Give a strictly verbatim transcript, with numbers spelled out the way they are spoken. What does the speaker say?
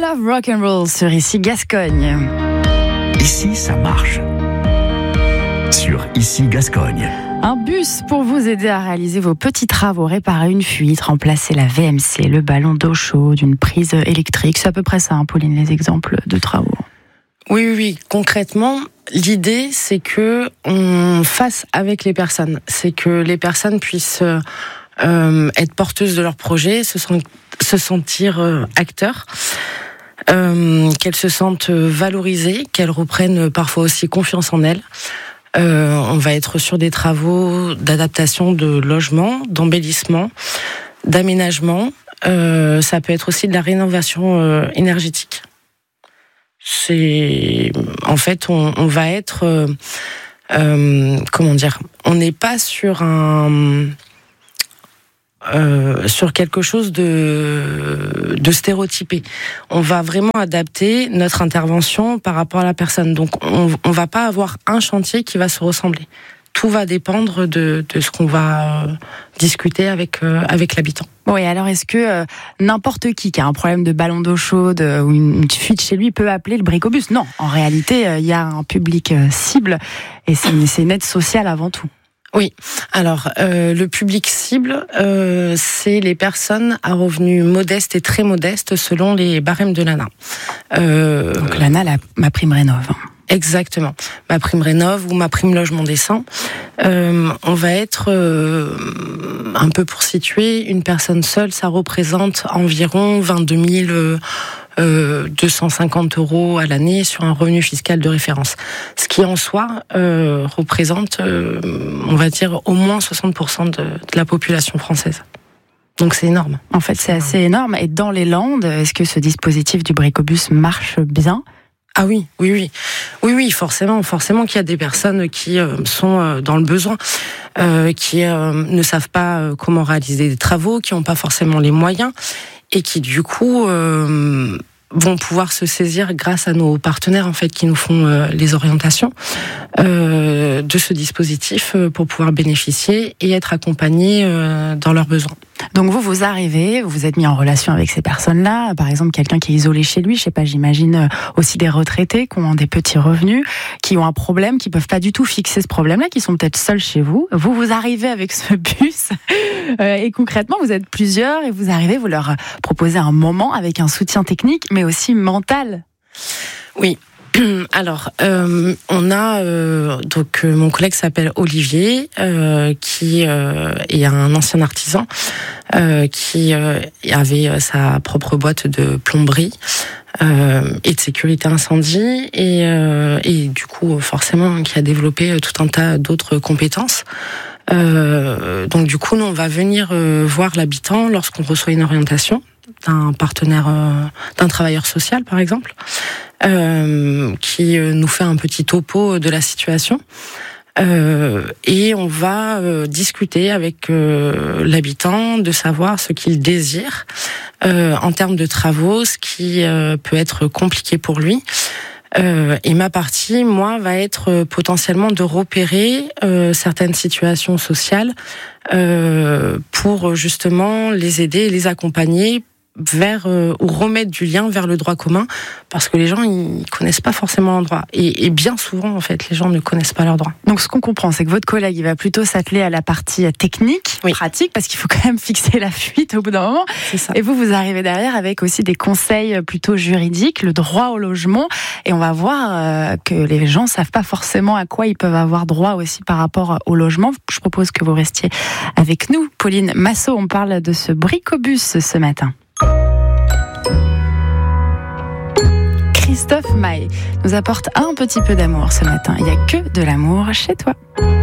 Love Rock and Roll sur Ici Gascogne. Ici, ça marche. Sur Ici Gascogne. Un bus pour vous aider à réaliser vos petits travaux, réparer une fuite, remplacer la V M C, le ballon d'eau chaude, une prise électrique. C'est à peu près ça, hein, Pauline, les exemples de travaux. Oui, oui, oui. Concrètement, l'idée, c'est que on fasse avec les personnes. C'est que les personnes puissent euh, être porteuses de leur projet, se, sent, se sentir euh, acteurs, euh, qu'elles se sentent valorisées, qu'elles reprennent parfois aussi confiance en elles. Euh, on va être sur des travaux d'adaptation de logement, d'embellissement, d'aménagement. Euh, ça peut être aussi de la rénovation euh, énergétique. C'est en fait, on, on va être, euh, euh, comment dire, on n'est pas sur un Euh, sur quelque chose de, de stéréotypé. On va vraiment adapter notre intervention par rapport à la personne. Donc, on ne va pas avoir un chantier qui va se ressembler. Tout va dépendre de, de ce qu'on va euh, discuter avec, euh, avec l'habitant. Oui, alors est-ce que euh, n'importe qui qui a un problème de ballon d'eau chaude euh, ou une, une fuite chez lui peut appeler le Bricobus ? Non, en réalité, il euh, y a un public euh, cible et c'est une, c'est une aide sociale avant tout. Oui, alors euh, le public cible, euh, c'est les personnes à revenus modestes et très modestes selon les barèmes de l'A N A. Euh, Donc l'A N A, la, ma prime rénov'. Exactement, ma prime rénov' ou ma prime logement décent. Euh, on va être, euh, un peu pour situer, une personne seule, ça représente environ vingt-deux mille euh, Euh, deux cent cinquante euros à l'année sur un revenu fiscal de référence. Ce qui en soi euh, représente, euh, on va dire, au moins soixante pour cent de, de la population française. Donc c'est énorme. En fait, c'est assez énorme. Et dans les Landes, est-ce que ce dispositif du Bricobus marche bien ? Ah oui, oui, oui. Oui, oui, forcément, forcément qu'il y a des personnes qui euh, sont euh, dans le besoin, euh, qui euh, ne savent pas euh, comment réaliser des travaux, qui n'ont pas forcément les moyens et qui, du coup, euh, vont pouvoir se saisir grâce à nos partenaires, en fait, qui nous font euh, les orientations euh, de ce dispositif euh, pour pouvoir bénéficier et être accompagnés euh, dans leurs besoins. Donc vous, vous arrivez, vous vous êtes mis en relation avec ces personnes-là, par exemple quelqu'un qui est isolé chez lui, je sais pas, j'imagine aussi des retraités qui ont des petits revenus, qui ont un problème, qui peuvent pas du tout fixer ce problème-là, qui sont peut-être seuls chez vous. Vous, vous arrivez avec ce bus euh, et concrètement, vous êtes plusieurs et vous arrivez, vous leur proposez un moment avec un soutien technique, mais aussi mental. Oui. Alors, euh, on a euh, donc euh, mon collègue s'appelle Olivier, euh, qui euh, est un ancien artisan, euh, qui euh, avait sa propre boîte de plomberie euh, et de sécurité incendie, et, euh, et du coup forcément qui a développé tout un tas d'autres compétences. Euh, donc du coup, nous on va venir euh, voir l'habitant lorsqu'on reçoit une orientation d'un partenaire, euh, d'un travailleur social par exemple, euh, qui euh, nous fait un petit topo de la situation. Euh, et on va euh, discuter avec euh, l'habitant de savoir ce qu'il désire euh, en termes de travaux, ce qui euh, peut être compliqué pour lui. Euh, et ma partie, moi, va être euh, potentiellement de repérer euh, certaines situations sociales euh, pour justement les aider et les accompagner vers euh, ou remettre du lien vers le droit commun, parce que les gens ils connaissent pas forcément leur droit, et, et bien souvent en fait les gens ne connaissent pas leurs droits. Donc ce qu'on comprend, c'est que votre collègue il va plutôt s'atteler à la partie technique, oui, pratique, parce qu'il faut quand même fixer la fuite au bout d'un moment. C'est ça. Et vous vous arrivez derrière avec aussi des conseils plutôt juridiques, le droit au logement, et on va voir euh, que les gens savent pas forcément à quoi ils peuvent avoir droit aussi par rapport au logement. Je propose que vous restiez avec nous, Pauline Massot. On parle de ce Bricobus ce matin. Christophe Maé nous apporte un petit peu d'amour ce matin. Il n'y a que de l'amour chez toi.